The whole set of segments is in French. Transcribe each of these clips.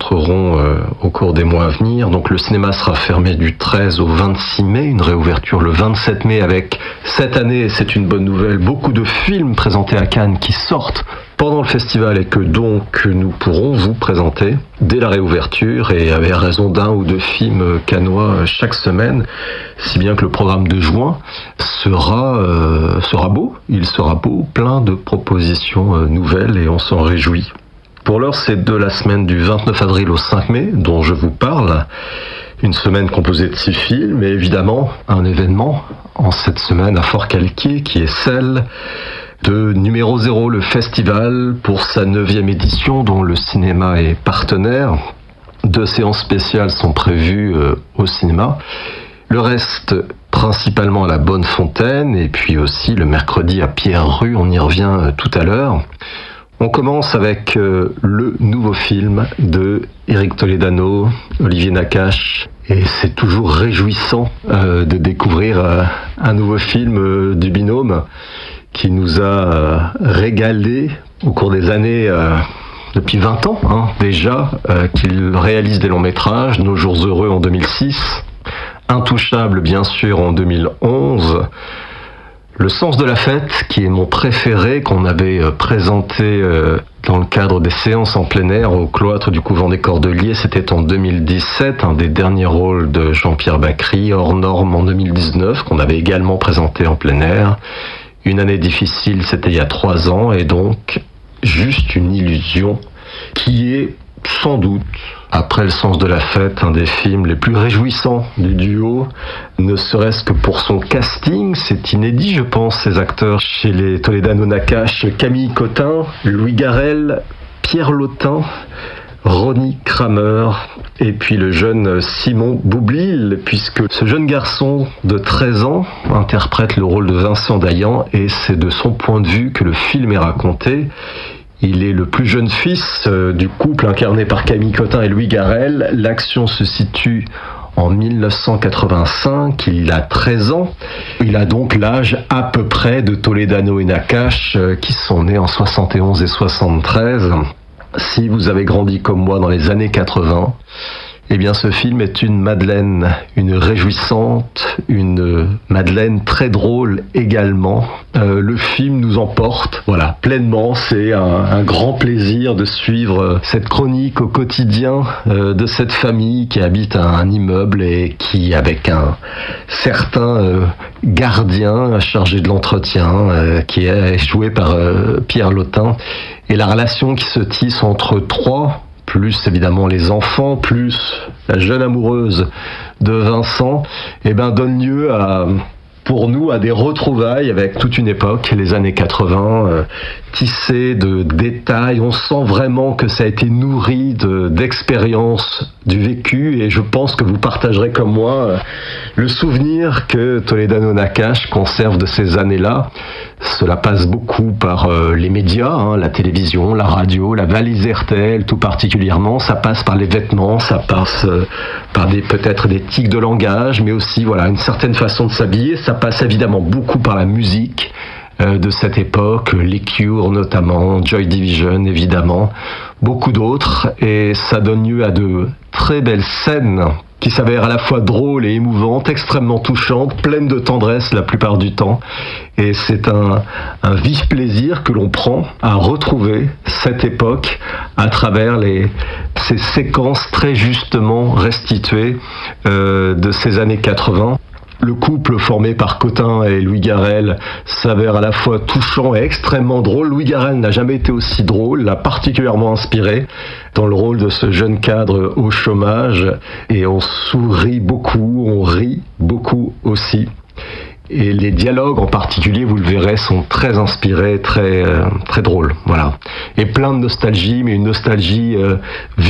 rencontrerons au cours des mois à venir. Donc le cinéma sera fermé du 13 au 26 mai, une réouverture le 27 mai avec cette année, c'est une bonne nouvelle, beaucoup de films présentés à Cannes qui sortent pendant le festival et que donc nous pourrons vous présenter dès la réouverture et avec raison d'un ou deux films cannois chaque semaine, si bien que le programme de juin sera beau, il sera beau, plein de propositions nouvelles et on s'en réjouit. Pour l'heure, c'est de la semaine du 29 avril au 5 mai dont je vous parle. Une semaine composée de 6 films et évidemment un événement en cette semaine à Forcalquier qui est celle de Numéro 0, le festival pour sa 9e édition dont le cinéma est partenaire. 2 séances spéciales sont prévues au cinéma. Le reste principalement à la Bonnefontaine et puis aussi le mercredi à Pierre-Rue, on y revient tout à l'heure. On commence avec le nouveau film de Éric Toledano, Olivier Nakache. Et c'est toujours réjouissant de découvrir un nouveau film du binôme qui nous a régalé au cours des années, depuis 20 ans déjà, qu'il réalise des longs métrages, Nos jours heureux en 2006, Intouchable bien sûr en 2011, Le sens de la fête qui est mon préféré, qu'on avait présenté dans le cadre des séances en plein air au cloître du couvent des Cordeliers, c'était en 2017, un des derniers rôles de Jean-Pierre Bacri, Hors norme en 2019, qu'on avait également présenté en plein air. Une année difficile, c'était il y a 3 ans, et donc juste une illusion qui est sans doute, après Le sens de la fête, un des films les plus réjouissants du duo, ne serait-ce que pour son casting. C'est inédit, je pense, ces acteurs chez les Toledano-Nakache: Camille Cotin, Louis Garrel, Pierre Lotin, Ronnie Kramer et puis le jeune Simon Boublil, puisque ce jeune garçon de 13 ans interprète le rôle de Vincent Dayan et c'est de son point de vue que le film est raconté. Il est le plus jeune fils du couple incarné par Camille Cotin et Louis Garrel. L'action se situe en 1985, il a 13 ans. Il a donc l'âge à peu près de Toledano et Nakache qui sont nés en 71 et 73. Si vous avez grandi comme moi dans les années 80, eh bien ce film est une madeleine, une réjouissante, une madeleine très drôle également. Le film nous emporte, voilà, pleinement. C'est un grand plaisir de suivre cette chronique au quotidien de cette famille qui habite un immeuble et qui, avec un certain gardien chargé de l'entretien, qui est joué par Pierre Lotin, et la relation qui se tisse entre 3, plus évidemment les enfants, plus la jeune amoureuse de Vincent, donne lieu pour nous à des retrouvailles avec toute une époque, les années 80, tissées de détails. On sent vraiment que ça a été nourri d'expériences du vécu et je pense que vous partagerez comme moi le souvenir que Toledano-Nakache conserve de ces années-là. Cela passe beaucoup par les médias, la télévision, la radio, la valise RTL tout particulièrement. Ça passe par les vêtements, ça passe par peut-être des tics de langage, mais aussi une certaine façon de s'habiller. Ça passe évidemment beaucoup par la musique de cette époque, les Cure notamment, Joy Division évidemment, beaucoup d'autres, et ça donne lieu à de très belles scènes qui s'avèrent à la fois drôles et émouvantes, extrêmement touchantes, pleines de tendresse la plupart du temps. Et c'est un vif plaisir que l'on prend à retrouver cette époque à travers ces séquences très justement restituées de ces années 80. Le couple formé par Cotin et Louis Garrel s'avère à la fois touchant et extrêmement drôle. Louis Garrel n'a jamais été aussi drôle, l'a particulièrement inspiré dans le rôle de ce jeune cadre au chômage. Et on sourit beaucoup, on rit beaucoup aussi. Et les dialogues en particulier, vous le verrez, sont très inspirés, très drôles, voilà. Et plein de nostalgie, mais une nostalgie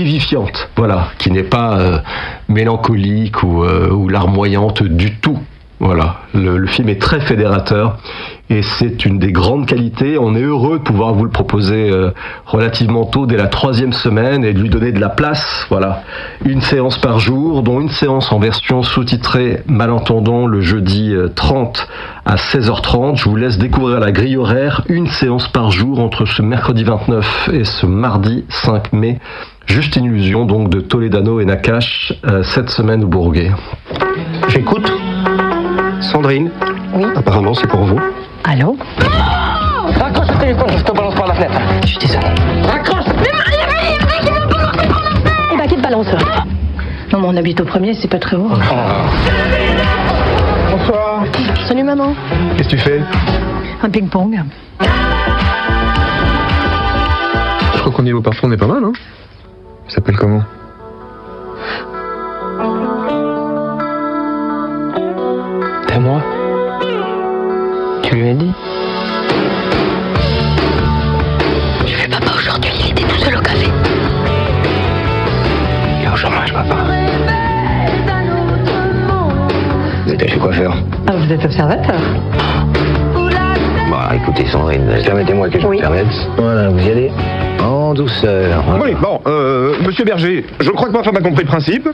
vivifiante, voilà, qui n'est pas mélancolique ou larmoyante du tout. Voilà, le film est très fédérateur et c'est une des grandes qualités. On est heureux de pouvoir vous le proposer relativement tôt, dès la 3e semaine, et de lui donner de la place. Voilà, une séance par jour, dont une séance en version sous-titrée Malentendant le jeudi 30 à 16h30. Je vous laisse découvrir la grille horaire, une séance par jour entre ce mercredi 29 et ce mardi 5 mai. Juste une illusion donc de Toledano et Nakache cette semaine au Bourget. J'écoute. Sandrine. Oui. Apparemment, c'est pour vous. Allô? Raccroche le téléphone, je te balance par la fenêtre. Je suis désolée. Raccroche! Eh ben, qui te balance? Non, mais on habite au premier, c'est pas très haut. Bonsoir. Salut, maman. Qu'est-ce que tu fais? Un ping-pong. Je crois qu'au niveau parfum, on est pas mal, hein? Il s'appelle comment? C'est moi? Tu lui as dit? Je vais papa aujourd'hui, il était tout seul au café. Il est au chômage, papa. Vous êtes chez coiffeur? Ah, vous êtes observateur? Bah écoutez Sandrine, permettez-moi que je me permette. Voilà, vous y allez en douceur. Voilà. Oui, bon, monsieur Berger, je crois que ma femme a compris le principe.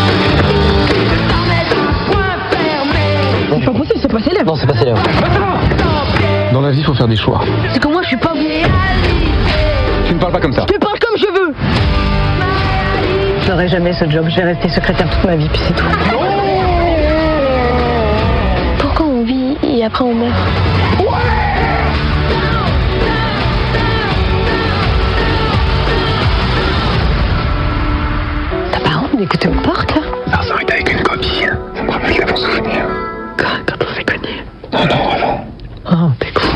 C'est pas possible, c'est pas célèbre. Non, c'est pas célèbre. Dans la vie, il faut faire des choix. C'est que moi, je suis pas... Tu ne parles pas comme ça. Je te parle comme je veux. Je n'aurai jamais ce job, je vais rester secrétaire toute ma vie, puis c'est tout. Pourquoi on vit et après on meurt? T'as pas honte d'écouter une porte, là? Vincent est avec une copine. Ça me rappelle un bon souvenir. Quand on s'est connus. Non, avant. Oh, t'es con.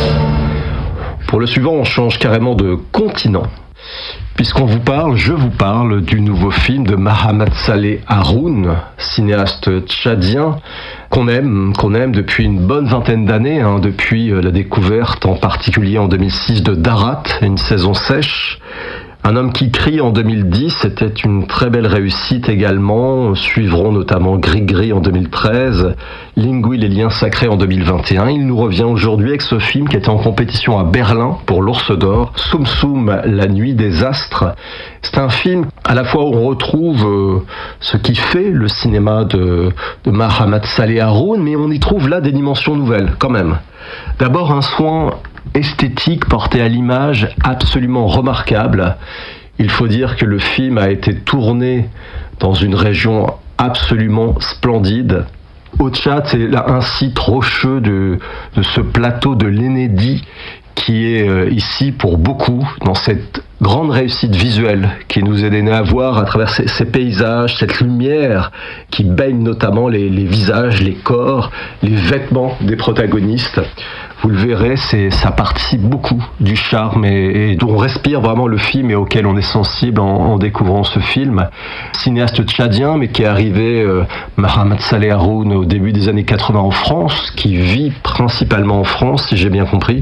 Pour le suivant, on change carrément de continent. Puisqu'on vous parle, je vous parle du nouveau film de Mohamed Saleh Haroun, cinéaste tchadien qu'on aime depuis une bonne vingtaine d'années, depuis la découverte en particulier en 2006 de Darat, Une saison sèche. Un homme qui crie en 2010, c'était une très belle réussite également. Suivront notamment Gris-Gris en 2013, Lingui, les liens sacrés en 2021. Il nous revient aujourd'hui avec ce film qui était en compétition à Berlin pour l'Ours d'Or, Soum Soum, la nuit des astres. C'est un film à la fois où on retrouve ce qui fait le cinéma de Mohamed Saleh Haroun, mais on y trouve là des dimensions nouvelles quand même. D'abord un soin esthétique porté à l'image absolument remarquable. Il faut dire que le film a été tourné dans une région absolument splendide. Au Tchad, c'est là un site rocheux de ce plateau de l'Enedi qui est ici pour beaucoup dans cette grande réussite visuelle qui nous est donnée à voir à travers ces paysages, cette lumière qui baigne notamment les visages, les corps, les vêtements des protagonistes. Vous le verrez, ça participe beaucoup du charme et dont on respire vraiment le film et auquel on est sensible en découvrant ce film. Cinéaste tchadien, mais qui est arrivé, Mohamed Saleh Haroun, au début des années 80 en France, qui vit principalement en France, si j'ai bien compris,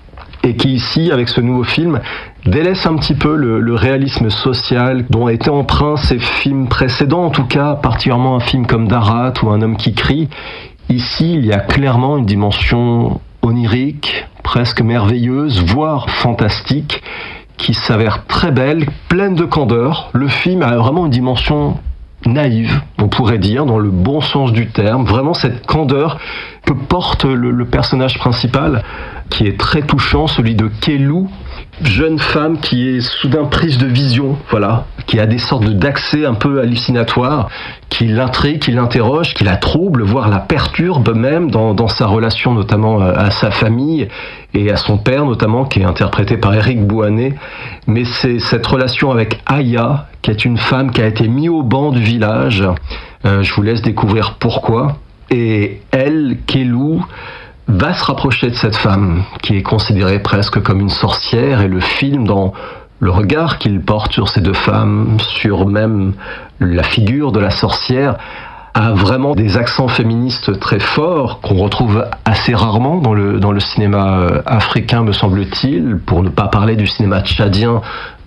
et qui ici, avec ce nouveau film, délaisse un petit peu le réalisme social dont a été empreint ses films précédents, en tout cas particulièrement un film comme Darat ou Un homme qui crie. Ici, il y a clairement une dimension onirique, presque merveilleuse, voire fantastique, qui s'avère très belle, pleine de candeur. Le film a vraiment une dimension naïve, on pourrait dire, dans le bon sens du terme, vraiment cette candeur que porte le personnage principal, qui est très touchant, celui de Kelou, jeune femme qui est soudain prise de vision, voilà, qui a des sortes d'accès un peu hallucinatoires, qui l'intrigue, qui l'interroge, qui la trouble, voire la perturbe même dans sa relation notamment à sa famille et à son père notamment, qui est interprété par Éric Bouanet. Mais c'est cette relation avec Aya, qui est une femme qui a été mise au banc du village. Je vous laisse découvrir pourquoi. Et elle, Kelou, va se rapprocher de cette femme qui est considérée presque comme une sorcière, et le film, dans le regard qu'il porte sur ces deux femmes, sur même la figure de la sorcière, a vraiment des accents féministes très forts qu'on retrouve assez rarement dans le cinéma africain, me semble-t-il, pour ne pas parler du cinéma tchadien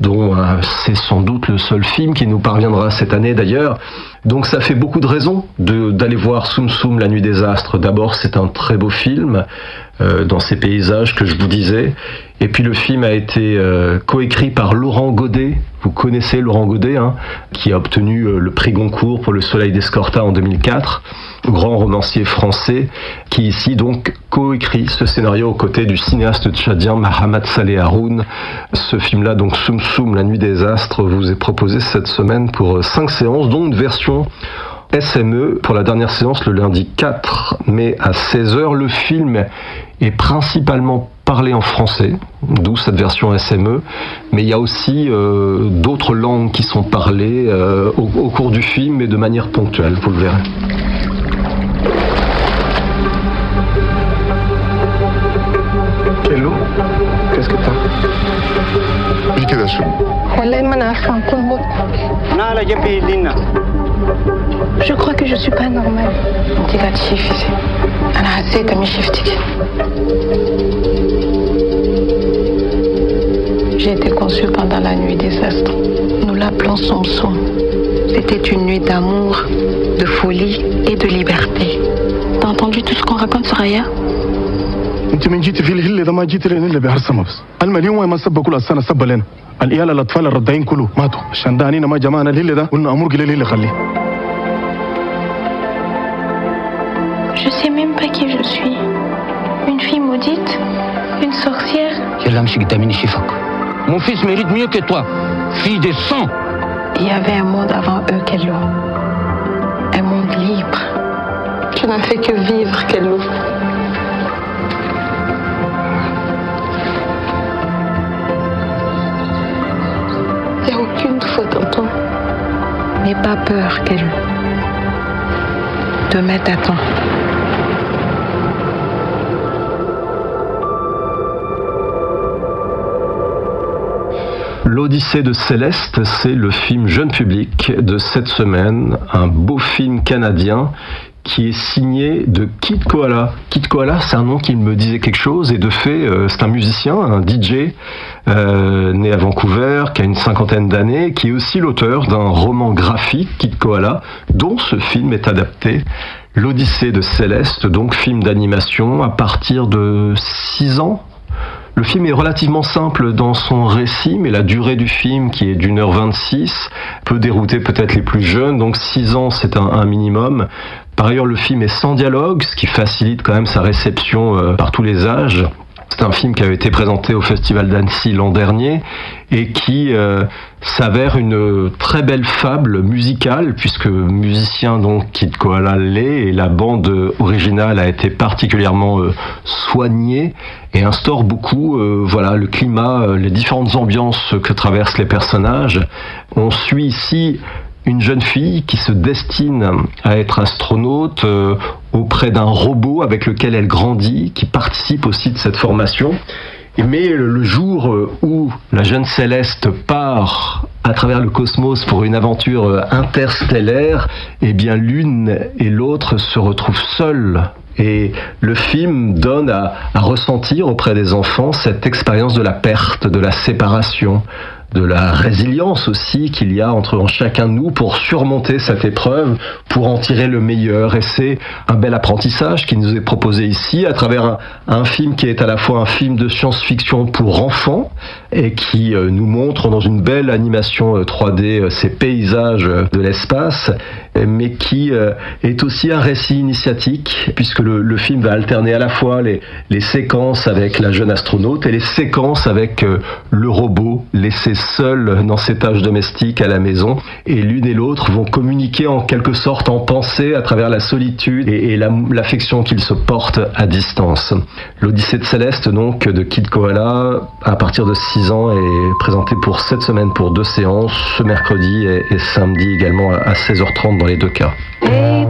dont c'est sans doute le seul film qui nous parviendra cette année d'ailleurs. Donc ça fait beaucoup de raisons d'aller voir Tsum Tsum, La Nuit des Astres. D'abord, c'est un très beau film dans ces paysages que je vous disais. Et puis le film a été coécrit par Laurent Godet. Vous connaissez Laurent Godet, hein, qui a obtenu le prix Goncourt pour Le Soleil d'Escorta en 2004, grand romancier français, qui ici donc coécrit ce scénario aux côtés du cinéaste tchadien Mahamat Saleh Haroun. Ce film-là, donc Tsum Tsum, La Nuit des Astres, vous est proposé cette semaine pour 5 séances, dont une version SME pour la dernière séance le lundi 4 mai à 16h. Le film est principalement parlé en français, d'où cette version SME, mais il y a aussi d'autres langues qui sont parlées au cours du film, mais de manière ponctuelle, vous le verrez. Hello, qu'est-ce que t'as? Je crois que je suis pas normale. J'ai été conçue pendant la nuit des astres. Nous l'appelons Tsum Tsum. C'était une nuit d'amour, de folie et de liberté. T'as entendu tout ce qu'on raconte sur Aya? انت من جيتي في الهله ده ما جيتي لنا الا بهرسمه بس المليون ما سبوا كل السنه سبوا لنا العيال الاطفال الرضاعين كله ماتوا عشان دانينا ما جمعنا الهله ده قلنا امور قليل اللي خليه. Je sais même pas qui je suis. Une fille maudite? Une sorcière? Mon fils mérite mieux que toi, fille de sang. Il y avait un monde avant eux, Kello. Un monde libre. Je n'ai fait que vivre, Kello. Il n'y a aucune faute en toi. N'aie pas peur, Kello. Demain t'attend. L'Odyssée de Céleste, c'est le film jeune public de cette semaine, un beau film canadien qui est signé de Kid Koala. Kid Koala, c'est un nom qui me disait quelque chose, et de fait, c'est un musicien, un DJ, né à Vancouver, qui a une 50aine d'années, qui est aussi l'auteur d'un roman graphique, Kid Koala, dont ce film est adapté. L'Odyssée de Céleste, donc film d'animation à partir de 6 ans. Le film est relativement simple dans son récit, mais la durée du film, qui est d'1h26, peut dérouter peut-être les plus jeunes, donc 6 ans c'est un minimum. Par ailleurs, le film est sans dialogue, ce qui facilite quand même sa réception par tous les âges. C'est un film qui avait été présenté au Festival d'Annecy l'an dernier et qui s'avère une très belle fable musicale, puisque musicien donc Kid Koala l'est, et la bande originale a été particulièrement soignée et instaure beaucoup le climat, les différentes ambiances que traversent les personnages. On suit ici une jeune fille qui se destine à être astronaute auprès d'un robot avec lequel elle grandit, qui participe aussi de cette formation. Mais le jour où la jeune Céleste part à travers le cosmos pour une aventure interstellaire, eh bien l'une et l'autre se retrouvent seules. Et le film donne à ressentir auprès des enfants cette expérience de la perte, de la séparation, de la résilience aussi qu'il y a en chacun de nous pour surmonter cette épreuve, pour en tirer le meilleur. Et c'est un bel apprentissage qui nous est proposé ici à travers un film qui est à la fois un film de science-fiction pour enfants et qui nous montre dans une belle animation 3D ces paysages de l'espace, mais qui est aussi un récit initiatique, puisque le film va alterner à la fois les séquences avec la jeune astronaute et les séquences avec le robot laissé seul dans ses tâches domestiques à la maison, et l'une et l'autre vont communiquer en quelque sorte en pensée à travers la solitude et l'affection qu'ils se portent à distance. L'Odyssée de Céleste donc de Kid Koala à partir de 6 ans est présentée pour cette semaine pour 2 séances, ce mercredi et samedi également à 16h30 dans les 2 cas.